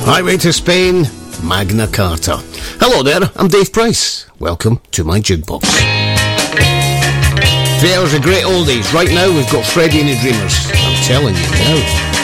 Highway to Spain, Magna Carta. Hello there, I'm Dave Price. Welcome to my jukebox. 3 hours of great oldies. Right now we've got Freddie and the Dreamers. I'm telling you now.